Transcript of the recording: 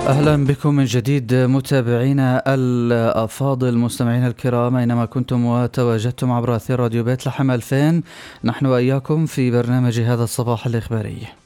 أهلا بكم من جديد متابعينا الأفاضل مستمعينا الكرام أينما كنتم وتواجدتم عبر أثير راديو بيت لحم 2000. نحن وإياكم في برنامج هذا الصباح الإخباري.